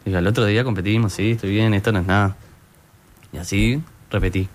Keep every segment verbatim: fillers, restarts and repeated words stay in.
Y al otro día competimos, sí, estoy bien, esto no es nada. Y así repetí.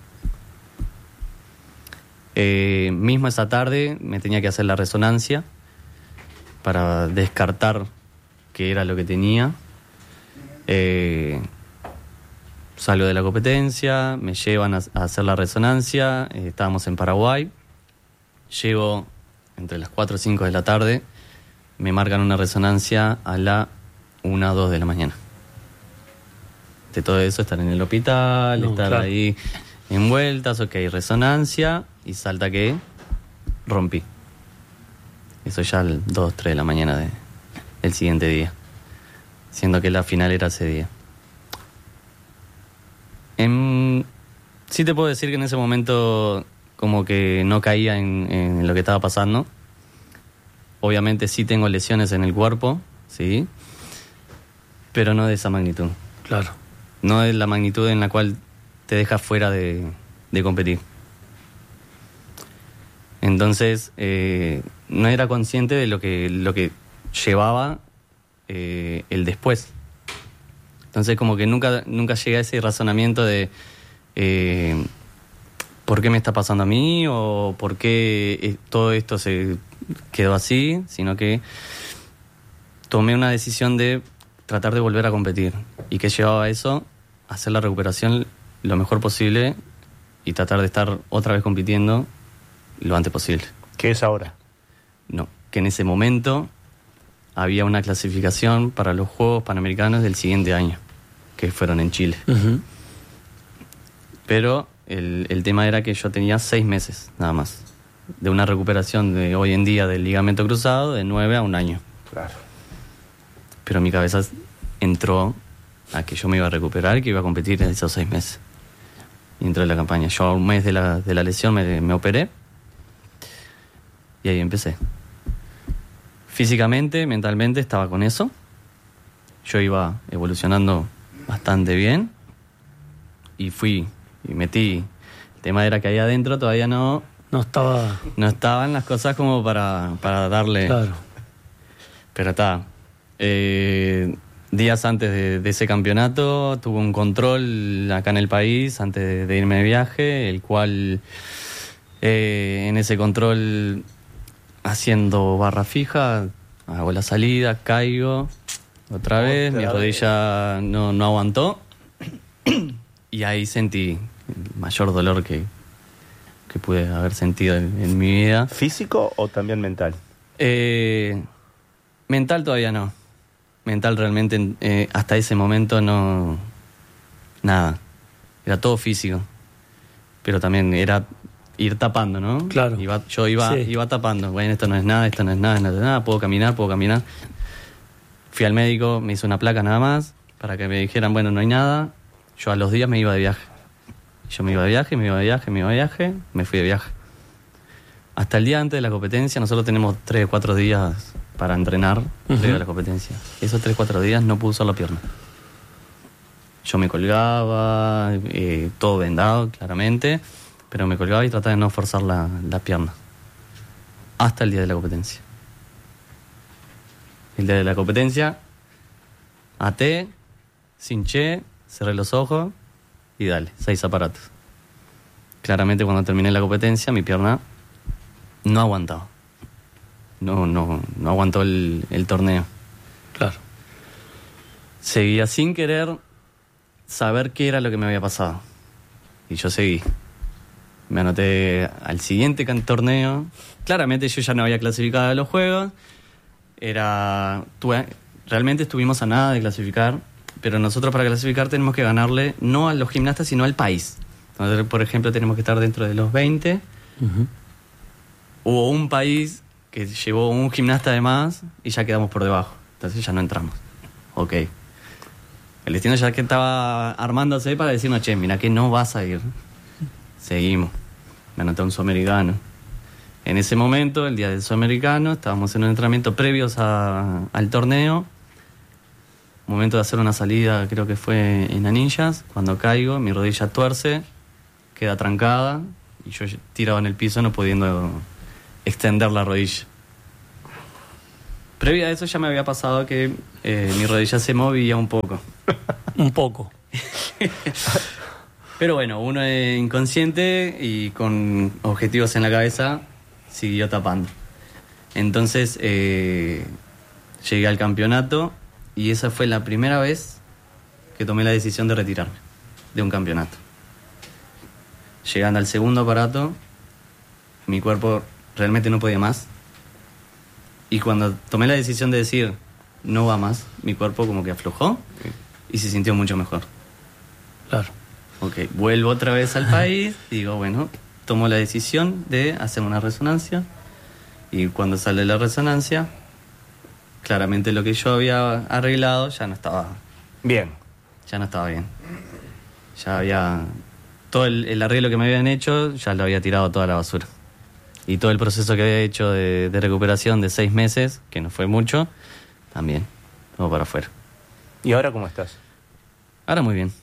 Eh, mismo esa tarde me tenía que hacer la resonancia para descartar qué era lo que tenía. Eh, salgo de la competencia, me llevan a, a hacer la resonancia, eh, estábamos en Paraguay, llego entre las cuatro o cinco de la tarde, me marcan una resonancia a la una o dos de la mañana. De todo eso, estar en el hospital, no, estar claro. ahí envueltas, ok, resonancia, y salta que rompí. Eso ya al dos, tres de la mañana de, del siguiente día, siendo que la final era ese día. En, sí te puedo decir que en ese momento como que no caía en, en lo que estaba pasando. Obviamente sí tengo lesiones en el cuerpo, sí, pero no de esa magnitud. Claro. No de la magnitud en la cual te deja fuera de, de competir. Entonces, eh, no era consciente de lo que, lo que llevaba eh, el después. Entonces, como que nunca, nunca llegué a ese razonamiento de eh, ¿por qué me está pasando a mí? O ¿por qué todo esto se quedó así? Sino que tomé una decisión de tratar de volver a competir. ¿Y qué llevaba a eso? Hacer la recuperación lo mejor posible y tratar de estar otra vez compitiendo lo antes posible. ¿Qué es ahora? No, que en ese momento había una clasificación para los Juegos Panamericanos del siguiente año, que fueron en Chile. Uh-huh. Pero el, el tema era que yo tenía seis meses nada más de una recuperación de hoy en día del ligamento cruzado de nueve a un año. Claro. Pero mi cabeza entró a que yo me iba a recuperar y que iba a competir en esos seis meses. Y entró en la campaña. Yo a un mes de la, de la lesión me, me operé y ahí empecé. Físicamente, mentalmente estaba con eso. Yo iba evolucionando bastante bien y fui y metí. El tema era que ahí adentro todavía no no estaba no estaban las cosas como para, para darle. Claro. Pero está. Eh, días antes de, de ese campeonato tuve un control acá en el país antes de, de irme de viaje, el cual eh, en ese control, haciendo barra fija, hago la salida, caigo otra vez, otra mi rodilla no, no aguantó y ahí sentí el mayor dolor que, que pude haber sentido en, en mi vida. ¿Físico o también mental? Eh, mental todavía no. Mental realmente eh, hasta ese momento no... Nada. Era todo físico. Pero también era ir tapando, ¿no? Claro. Iba, yo iba, sí. iba tapando. Bueno, esto no es nada, esto no es nada, no es nada. Puedo caminar, puedo caminar. Fui al médico, me hizo una placa nada más para que me dijeran, bueno, no hay nada. Yo a los días me iba de viaje. Yo me iba de viaje, me iba de viaje, me iba de viaje. Me fui de viaje. Hasta el día antes de la competencia, nosotros tenemos tres o cuatro días para entrenar uh-huh. previo a la competencia. Esos tres o cuatro días no pude usar la pierna. Yo me colgaba, eh, todo vendado, claramente, pero me colgaba y trataba de no forzar la, la pierna. Hasta el día de la competencia. El día de la competencia, até, cinché, cerré los ojos y dale, seis aparatos. Claramente cuando terminé la competencia, mi pierna no aguantaba. No, no, no aguantó el, el torneo. Claro. Seguía sin querer saber qué era lo que me había pasado. Y yo seguí. Me anoté al siguiente torneo. Claramente yo ya no había clasificado a los Juegos. Era... Tuve, realmente estuvimos a nada de clasificar, pero nosotros para clasificar tenemos que ganarle no a los gimnastas, sino al país. Entonces, por ejemplo, tenemos que estar dentro de los veinte. Uh-huh. Hubo un país que llevó un gimnasta de más y ya quedamos por debajo. Entonces ya no entramos. Ok. El destino ya que estaba armándose para decirnos, che, mira que no vas a ir. Seguimos. Me anoté a un sudamericano. En ese momento, el día del sudamericano, estábamos en un entrenamiento previos a, al torneo. Momento de hacer una salida, creo que fue en Anillas. Cuando caigo, mi rodilla tuerce, queda trancada y yo tirado en el piso no pudiendo extender la rodilla. Previo a eso ya me había pasado que eh, mi rodilla se movía un poco. Un poco. Pero bueno, uno es inconsciente y con objetivos en la cabeza siguió tapando. Entonces eh, llegué al campeonato y esa fue la primera vez que tomé la decisión de retirarme de un campeonato. Llegando al segundo aparato, mi cuerpo realmente no podía más. Y cuando tomé la decisión de decir no va más, mi cuerpo como que aflojó y se sintió mucho mejor. Claro. Ok, vuelvo otra vez al país y digo, bueno, tomo la decisión de hacer una resonancia. Y cuando sale la resonancia, claramente lo que yo había arreglado ya no estaba Bien. ya no estaba bien. Ya había... Todo el, el arreglo que me habían hecho, ya lo había tirado toda la basura. Y todo el proceso que había hecho de, de recuperación de seis meses, que no fue mucho, también, todo para afuera. ¿Y ahora cómo estás? Ahora muy bien.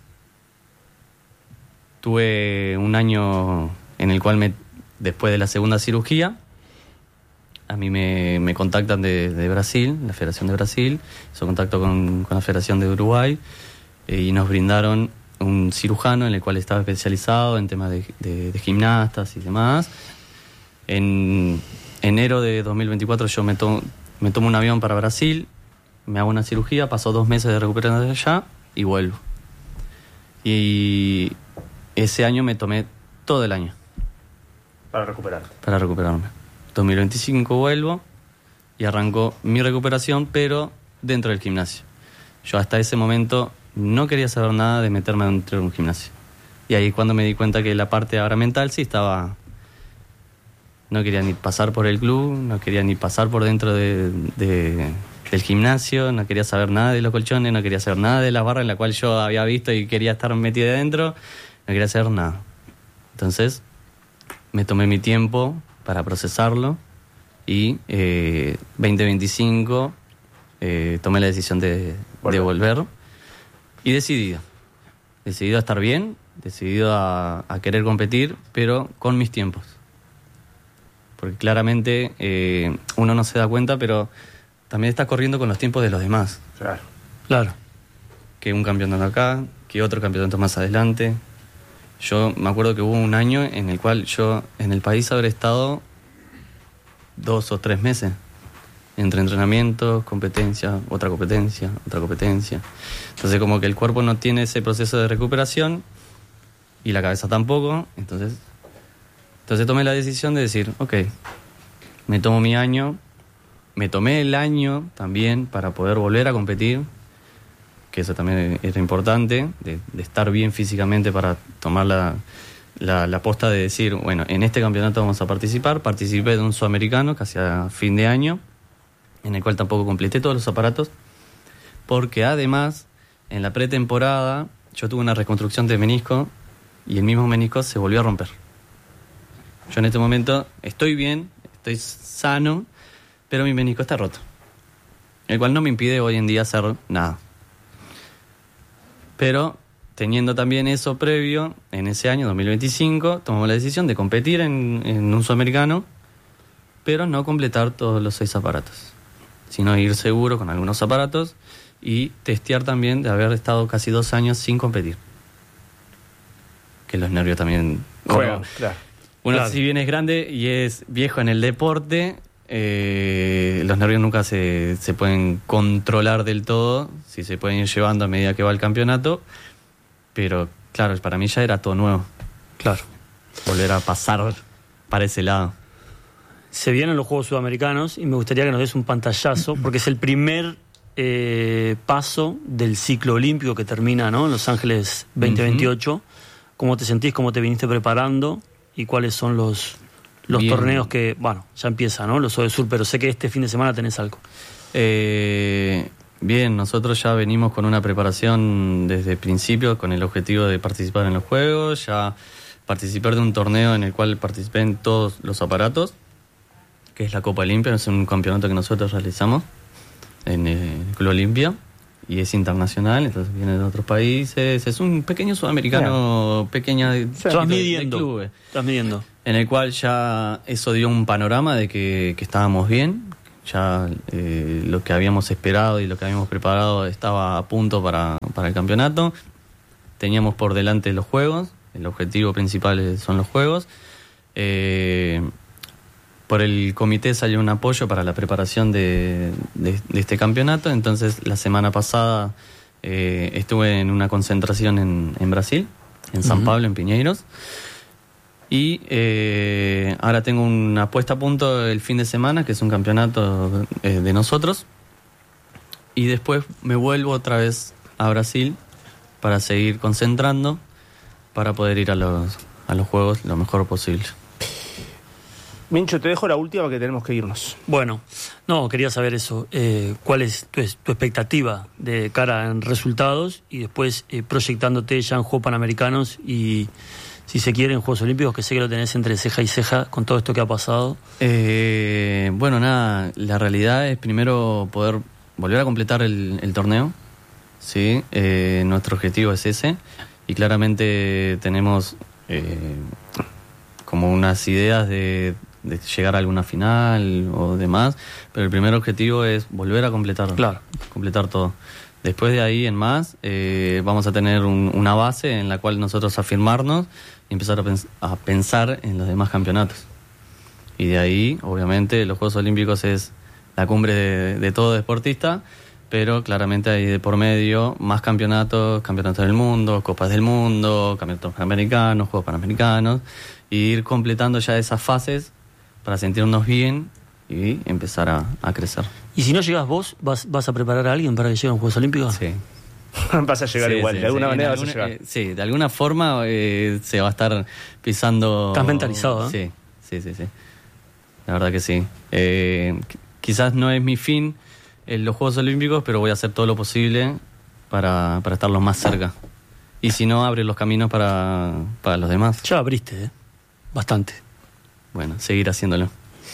Tuve un año en el cual, me, después de la segunda cirugía, a mí me, me contactan de, de Brasil, la Federación de Brasil, hizo contacto con, con la Federación de Uruguay, eh, y nos brindaron un cirujano en el cual estaba especializado en temas de, de, de gimnastas y demás. En enero de dos mil veinticuatro yo me, to, me tomo un avión para Brasil, me hago una cirugía, paso dos meses de recuperación allá y vuelvo. Y ese año me tomé todo el año. Para recuperarte. Para recuperarme. dos mil veinticinco vuelvo y arrancó mi recuperación, pero dentro del gimnasio. Yo hasta ese momento no quería saber nada de meterme dentro de un gimnasio. Y ahí es cuando me di cuenta que la parte ahora mental sí estaba... No quería ni pasar por el club, no quería ni pasar por dentro de, de, del gimnasio, no quería saber nada de los colchones, no quería saber nada de la barra en la cual yo había visto y quería estar metido adentro, no quería saber nada. Entonces me tomé mi tiempo para procesarlo y eh, veinte veinticinco eh, tomé la decisión de, de volver y decidido, decidido a estar bien, decidido a, a querer competir, pero con mis tiempos. Porque claramente eh, uno no se da cuenta, pero también está corriendo con los tiempos de los demás. Claro. Claro. Que un campeonato acá, que otro campeonato más adelante. Yo me acuerdo que hubo un año en el cual yo en el país habré estado dos o tres meses. Entre entrenamientos, competencia, otra competencia, otra competencia. Entonces como que el cuerpo no tiene ese proceso de recuperación y la cabeza tampoco, entonces... Entonces tomé la decisión de decir, ok, me tomo mi año, me tomé el año también para poder volver a competir, que eso también era importante, de, de estar bien físicamente para tomar la, la, la posta de decir, bueno, en este campeonato vamos a participar. Participé de un sudamericano casi a fin de año, en el cual tampoco completé todos los aparatos, porque además, en la pretemporada, yo tuve una reconstrucción de menisco y el mismo menisco se volvió a romper. Yo en este momento estoy bien, estoy sano, pero mi menisco está roto. El cual no me impide hoy en día hacer nada. Pero teniendo también eso previo, en ese año, dos mil veinticinco, tomamos la decisión de competir en, en un sudamericano, pero no completar todos los seis aparatos, sino ir seguro con algunos aparatos y testear también de haber estado casi dos años sin competir. Que los nervios también... Juegan, Bueno, claro. Uno, Claro. si bien es grande y es viejo en el deporte, eh, los nervios nunca se, se pueden controlar del todo, si se pueden ir llevando a medida que va el campeonato, pero claro, para mí ya era todo nuevo. Claro. Volver a pasar para ese lado. Se vienen los Juegos Sudamericanos y me gustaría que nos des un pantallazo, porque es el primer eh, paso del ciclo olímpico que termina, ¿no?, en Los Ángeles veinte veintiocho. Uh-huh. ¿Cómo te sentís? ¿Cómo te viniste preparando? ¿Y cuáles son los, los Bien. torneos que, bueno, ya empieza, ¿no?, los Odesur, pero sé que este fin de semana tenés algo. Eh, bien, nosotros ya venimos con una preparación desde el principio con el objetivo de participar en los Juegos, ya participar de un torneo en el cual participé en todos los aparatos, que es la Copa Olimpia, es un campeonato que nosotros realizamos en el Club Olimpia y es internacional, entonces viene de otros países, es un pequeño sudamericano, yeah. pequeña de, Estás de, midiendo, de clubes, estás midiendo. En el cual ya eso dio un panorama de que, que estábamos bien, Ya eh, lo que habíamos esperado y lo que habíamos preparado estaba a punto para, para el campeonato. Teníamos por delante los juegos, el objetivo principal son los juegos. Eh, por el comité salió un apoyo para la preparación de, de, de este campeonato. Entonces la semana pasada eh, estuve en una concentración en, en Brasil, en San uh-huh. Pablo, en Piñeiros. Y eh, ahora tengo una puesta a punto el fin de semana, que es un campeonato eh, de nosotros. Y después me vuelvo otra vez a Brasil para seguir concentrando, para poder ir a los, a los juegos lo mejor posible. Mincho, te dejo la última que tenemos que irnos. Bueno, no, quería saber eso. Eh, ¿Cuál es tu, tu expectativa de cara en resultados? Y después eh, proyectándote ya en Juegos Panamericanos y... si se quiere, en Juegos Olímpicos, que sé que lo tenés entre ceja y ceja con todo esto que ha pasado. Eh, bueno, nada, la realidad es primero poder volver a completar el, el torneo, ¿sí? Eh, nuestro objetivo es ese, y claramente tenemos eh, como unas ideas de, de llegar a alguna final o demás, pero el primer objetivo es volver a completar, claro. completar todo. Después de ahí en más, eh, vamos a tener un, una base en la cual nosotros afirmarnos y empezar a, pens- a pensar en los demás campeonatos. Y de ahí, obviamente, los Juegos Olímpicos es la cumbre de, de todo deportista, pero claramente hay de por medio más campeonatos, campeonatos del mundo, copas del mundo, campeonatos panamericanos, Juegos Panamericanos, y ir completando ya esas fases para sentirnos bien y empezar a, a crecer. ¿Y si no llegas vos, vas, vas a preparar a alguien para que llegue a los Juegos Olímpicos? Sí. Vas a llegar sí, igual, sí, de alguna sí, manera alguna, vas a llegar. Eh, sí, de alguna forma eh, se va a estar pisando... Estás mentalizado, ¿eh? Sí, sí, sí, sí. La verdad que sí. Eh, quizás no es mi fin en los Juegos Olímpicos, pero voy a hacer todo lo posible para, para estarlos más cerca. Y si no, abre los caminos para, para los demás. Ya abriste, ¿eh? Bastante. Bueno, seguir haciéndolo.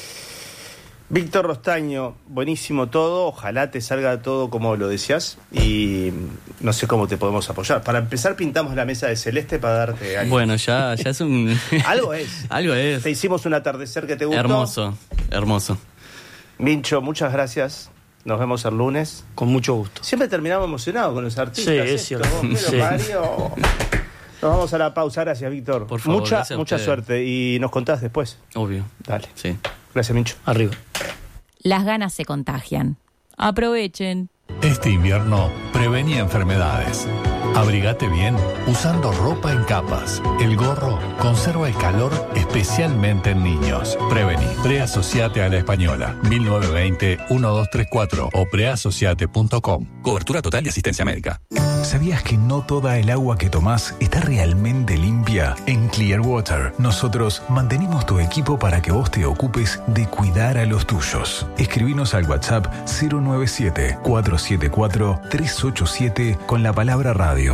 Víctor Rostaño, buenísimo todo, ojalá te salga todo como lo decías y no sé cómo te podemos apoyar. Para empezar pintamos la mesa de celeste para darte algo. Bueno, ya, ya es un... Algo es. Algo es. Te hicimos un atardecer que te gustó. Hermoso, hermoso. Mincho, muchas gracias. Nos vemos el lunes. Con mucho gusto. Siempre terminamos emocionados con los artistas. Sí, es esto, cierto. vos, Sí. Mario. Nos vamos a la pausa. Gracias, Víctor. Por favor, mucha, gracias a mucha ustedes. suerte y nos contás después. Obvio. Dale. Sí. Gracias, Mincho. Arriba. Las ganas se contagian. Aprovechen. Este invierno, prevení enfermedades. Abrigate bien usando ropa en capas. El gorro conserva el calor especialmente en niños. Prevení. Preasociate a la Española. mil novecientos veinte, doce treinta y cuatro o preasociate punto com. Cobertura total y asistencia médica. ¿Sabías que no toda el agua que tomás está realmente limpia? En Clearwater, nosotros mantenemos tu equipo para que vos te ocupes de cuidar a los tuyos. Escribinos al WhatsApp cero nueve siete, cuatro siete cuatro, tres ocho siete con la palabra radio.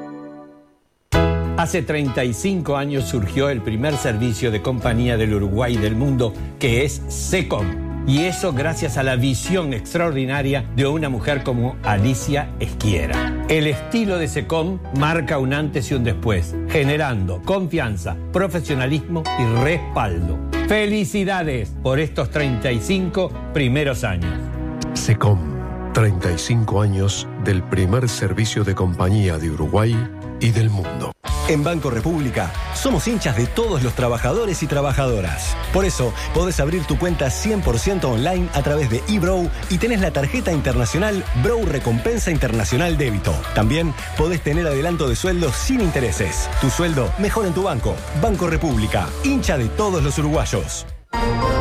Hace treinta y cinco años surgió el primer servicio de compañía del Uruguay y del mundo, que es SECOM. Y eso gracias a la visión extraordinaria de una mujer como Alicia Esquiera. El estilo de SECOM marca un antes y un después, generando confianza, profesionalismo y respaldo. ¡Felicidades por estos treinta y cinco primeros años! SECOM, treinta y cinco años del primer servicio de compañía de Uruguay y del mundo. En Banco República somos hinchas de todos los trabajadores y trabajadoras. Por eso podés abrir tu cuenta cien por ciento online a través de eBrow y tenés la tarjeta internacional Brow Recompensa Internacional Débito. También podés tener adelanto de sueldo sin intereses. Tu sueldo mejor en tu banco. Banco República, hincha de todos los uruguayos.